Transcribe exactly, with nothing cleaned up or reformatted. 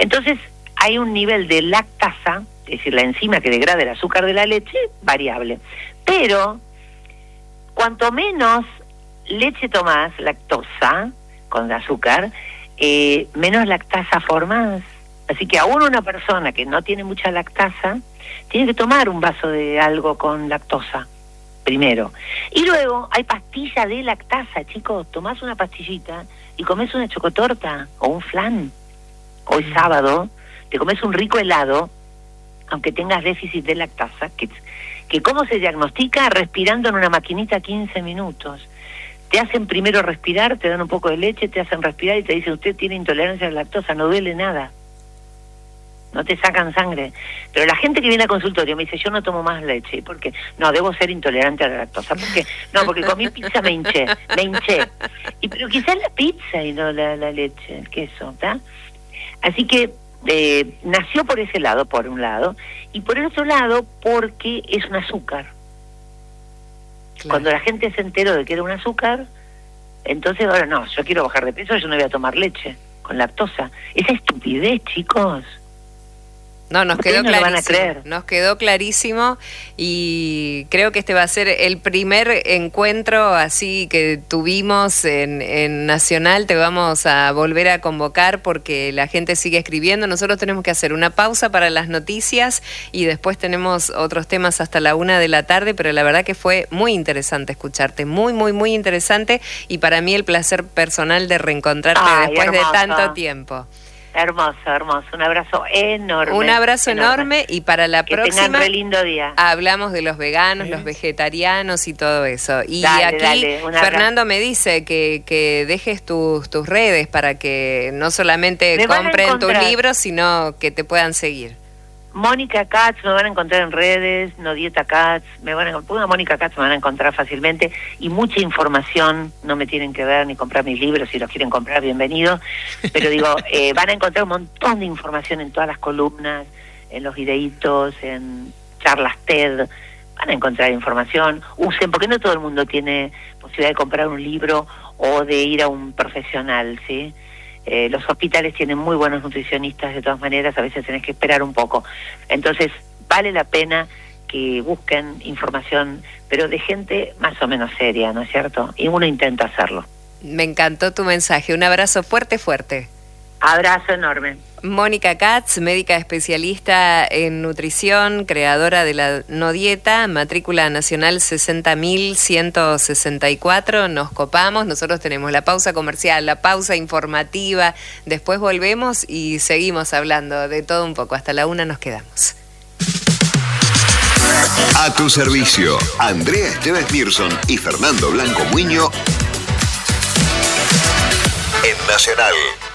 Entonces hay un nivel de lactasa, es decir, la enzima que degrada el azúcar de la leche, variable. Pero cuanto menos leche tomás, lactosa, con azúcar, eh, menos lactasa formás. Así que aún una persona que no tiene mucha lactasa, tiene que tomar un vaso de algo con lactosa, primero. Y luego hay pastilla de lactasa, chicos. Tomás una pastillita y comés una chocotorta o un flan. Hoy sábado te comes un rico helado, aunque tengas déficit de lactasa, que, que ¿cómo se diagnostica? Respirando en una maquinita quince minutos. Te hacen primero respirar, te dan un poco de leche, te hacen respirar y te dicen, usted tiene intolerancia a la lactosa, no duele nada. No te sacan sangre. Pero la gente que viene al consultorio me dice, yo no tomo más leche. ¿Por qué? No, debo ser intolerante a la lactosa. ¿Por qué? No, porque comí pizza, me hinché, me hinché. Y, pero quizás la pizza y no la, la leche, el queso, ¿está? Así que eh, nació por ese lado, por un lado, y por el otro lado porque es un azúcar. Claro. Cuando la gente se enteró de que era un azúcar, entonces ahora no, yo quiero bajar de peso, yo no voy a tomar leche con lactosa. Esa estupidez, chicos. No, nos quedó no lo van a clarísimo, creer. Nos quedó clarísimo y creo que este va a ser el primer encuentro así que tuvimos en, en Nacional. Te vamos a volver a convocar porque la gente sigue escribiendo. Nosotros tenemos que hacer una pausa para las noticias y después tenemos otros temas hasta la una de la tarde, pero la verdad que fue muy interesante escucharte, muy, muy, muy interesante y para mí el placer personal de reencontrarte Ay, después hermoso. de tanto tiempo. Hermoso, hermoso. Un abrazo enorme. Un abrazo enorme, enorme y para la que próxima tengan re lindo día. Hablamos de los veganos, ¿sí? Los vegetarianos y todo eso. Y dale, aquí dale, Fernando me dice que, que dejes tus, tus redes para que no solamente me compren tus libros, sino que te puedan seguir. Mónica Katz, me van a encontrar en redes, No Dieta Katz, me van a encontrar, Mónica Katz me van a encontrar fácilmente, y mucha información, no me tienen que ver ni comprar mis libros, si los quieren comprar, bienvenidos, pero digo, eh, van a encontrar un montón de información en todas las columnas, en los videitos, en charlas TED, van a encontrar información, usen, porque no todo el mundo tiene posibilidad de comprar un libro o de ir a un profesional, ¿sí? Eh, los hospitales tienen muy buenos nutricionistas de todas maneras, a veces tenés que esperar un poco. Entonces, vale la pena que busquen información, pero de gente más o menos seria, ¿no es cierto? Y uno intenta hacerlo. Me encantó tu mensaje. Un abrazo fuerte, fuerte. Abrazo enorme. Mónica Katz, médica especialista en nutrición, creadora de la No Dieta, matrícula nacional sesenta mil ciento sesenta y cuatro. Nos copamos, nosotros tenemos la pausa comercial, la pausa informativa, después volvemos y seguimos hablando de todo un poco. Hasta la una nos quedamos. A tu servicio, Andrea Esteves Mirson y Fernando Blanco Muño en Nacional.